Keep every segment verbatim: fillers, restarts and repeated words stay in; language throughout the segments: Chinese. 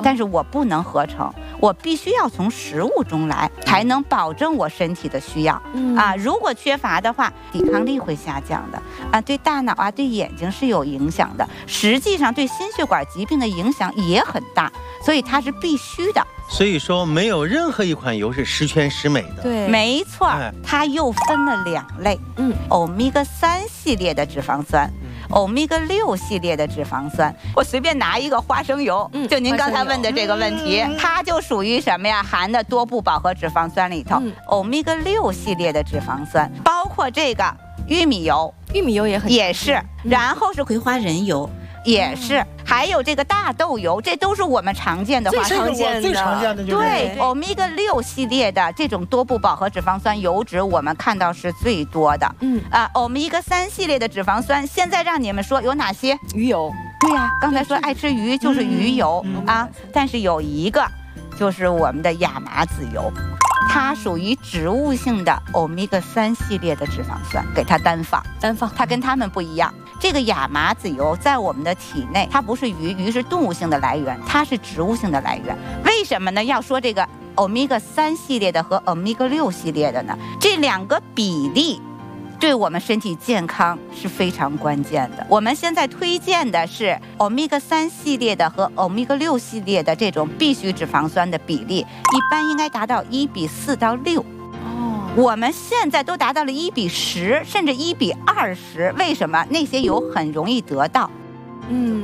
但是我不能合成，我必须要从食物中来，才能保证我身体的需要、嗯、啊。如果缺乏的话，抵抗力会下降的啊，对大脑啊、对眼睛是有影响的，实际上对心血管疾病的影响也很大，所以它是必须的。 所以说，没有任何一款油是十全十美的。 对，没错，它又分了两类，嗯，欧米伽三系列的脂肪酸。欧米伽六系列的脂肪酸，我随便拿一个花生油，嗯、就您刚才问的这个问题，嗯、它就属于什么呀？含的多不饱和脂肪酸里头，嗯、欧米伽六系列的脂肪酸，包括这个玉米油， 玉米油也很也是，嗯、然后是葵花仁油。也是，还有这个大豆油，这都是我们常见的花生油。 最常见的， 最常见的就是对欧米伽六系列的这种多不饱和脂肪酸油脂，我们看到是最多的。嗯啊，欧米伽三系列的脂肪酸，现在让你们说有哪些？ 鱼油。 对呀、啊，刚才说爱吃鱼就是鱼油、嗯、啊，但是有一个就是我们的亚麻籽油。它属于植物性的欧米伽三系列的脂肪酸，给它单放， 单放， 它跟它们不一样。这个亚麻籽油在我们的体内，它不是鱼，鱼是动物性的来源，它是植物性的来源。为什么呢？要说这个欧米伽三系列的和欧米伽六系列的呢？这两个比例对我们身体健康是非常关键的。我们现在推荐的是欧米伽三系列的和欧米伽六系列的这种必需脂肪酸的比例，一般应该达到一比四到六。哦，我们现在都达到了一比十，甚至一比二十。为什么？那些油很容易得到，嗯，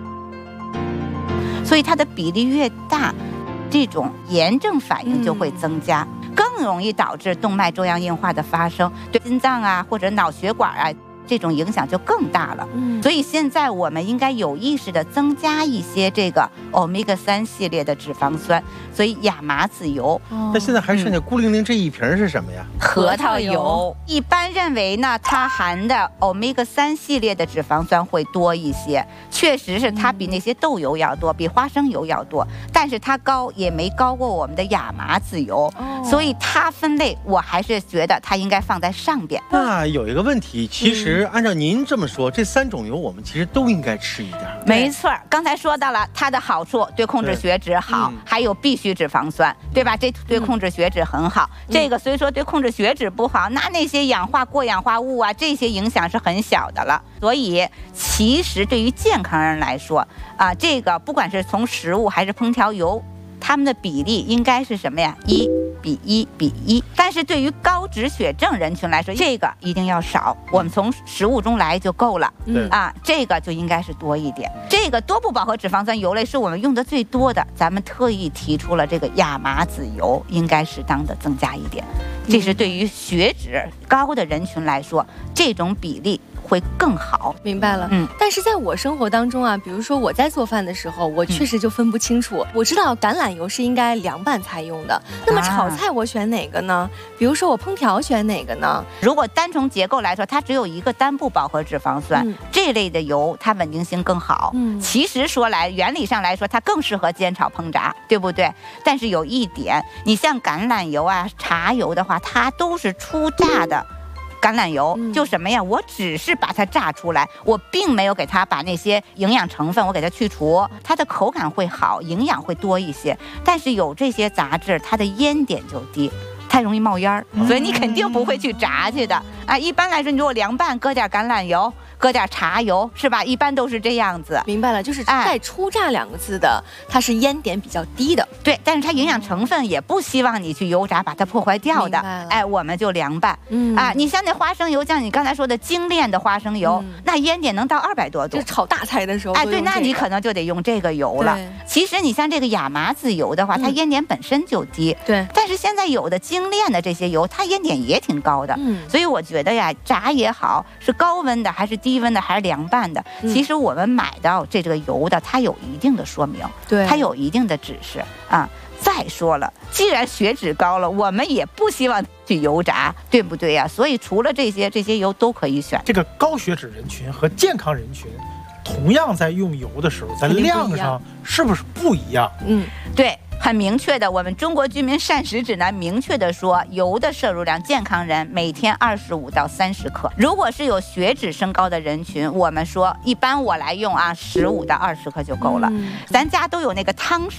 所以它的比例越大，这种炎症反应就会增加。嗯，更容易导致动脉粥样硬化的发生，对心脏啊或者脑血管啊这种影响就更大了。嗯，所以现在我们应该有意识地增加一些这个欧米伽三系列的脂肪酸，所以亚麻籽油。 那、哦、现在还剩下孤零零这一瓶是什么呀？ 核桃油。一般认为呢，它含的欧米伽三系列的脂肪酸会多一些，确实是它比那些豆油要多，比花生油要多，但是它高也没高过我们的亚麻籽油。哦，所以它分类我还是觉得它应该放在上边。 那有一个问题，其实按照您这么说，这三种油我们其实都应该吃一点。 没错，刚才说到了它的好处，对控制血脂好，嗯、还有必需脂肪酸，对吧？这对控制血脂很好。嗯、这个虽说对控制血脂不好，那那些氧化过氧化物啊，这些影响是很小的了。所以其实对于健康人来说啊，这个不管是从食物还是烹调油，它们的比例应该是什么呀？一比一比一。但是对于高脂血症人群来说，这个一定要少，我们从食物中来就够了。嗯啊，这个就应该是多一点。这个多不饱和脂肪酸油类是我们用的最多的，咱们特意提出了这个亚麻籽油应该适当的增加一点。这是对于血脂高的人群来说，这种比例会更好。 明白了。嗯，但是在我生活当中啊，比如说我在做饭的时候，我确实就分不清楚。嗯、我知道橄榄油是应该凉拌才用的，那么炒菜我选哪个呢？比如说我烹调选哪个呢？ 如果单从结构来说，它只有一个单不饱和脂肪酸，嗯、这类的油它稳定性更好。嗯，其实说来原理上来说，它更适合煎炒烹炸，对不对？但是有一点，你像橄榄油啊、茶油的话，它都是初榨的。橄榄油就什么呀？我只是把它榨出来，我并没有给它把那些营养成分我给它去除，它的口感会好，营养会多一些。但是有这些杂质，它的烟点就低，太容易冒烟儿，所以你肯定不会去炸去的啊。一般来说，你如果凉拌，搁点橄榄油，搁点茶油，是吧？一般都是这样子。 明白了，就是带初榨两个字的，它是烟点比较低的。 对，但是它营养成分也不希望你去油炸把它破坏掉的。哎，我们就凉拌。嗯啊，你像那花生油，像你刚才说的精炼的花生油，嗯、那烟点能到二百多度。 就炒大菜的时候。 哎，对，那你可能就得用这个油了。其实你像这个亚麻籽油的话，它烟点本身就低。 对、嗯。 但是现在有的精炼的这些油，它烟点也挺高的。嗯。所以我觉得呀，炸也好，是高温的还是低温的还是凉拌的，嗯、其实我们买到这个油的，它有一定的说明， 对， 它有一定的指示啊。再说了，既然血脂高了，我们也不希望去油炸，对不对呀？所以除了这些，这些油都可以选。 这个高血脂人群和健康人群，同样在用油的时候，在量上是不是不一样？ 嗯，对。很明确的，我们中国居民膳食指南明确的说，油的摄入量，健康人每天二十五到三十克。如果是有血脂升高的人群，我们说一般我来用啊，十五到二十克就够了。嗯、咱家都有那个汤勺